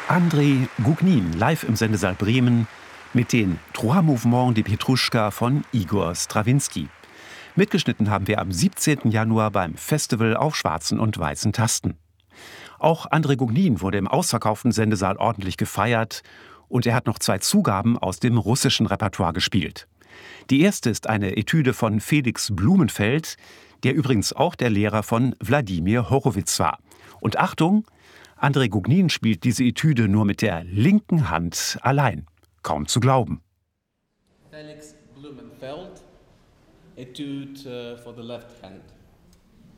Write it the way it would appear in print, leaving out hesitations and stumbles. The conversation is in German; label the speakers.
Speaker 1: Andrei Gugnin live im Sendesaal Bremen mit den Trois Mouvements de Petruschka von Igor Strawinski. Mitgeschnitten haben wir am 17. Januar beim Festival auf schwarzen und weißen Tasten. Auch Andrei Gugnin wurde im ausverkauften Sendesaal ordentlich gefeiert und er hat noch 2 Zugaben aus dem russischen Repertoire gespielt. Die erste ist eine Etüde von Felix Blumenfeld, der übrigens auch der Lehrer von Wladimir Horowitz war. Und Achtung, Andrei Gugnin spielt diese Etüde nur mit der linken Hand allein. Kaum zu glauben.
Speaker 2: Felix Blumenfeld, Etude for the left hand.